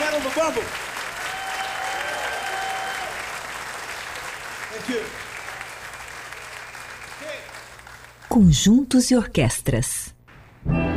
Rattle the Bumble. Thank you. Conjuntos e orquestras.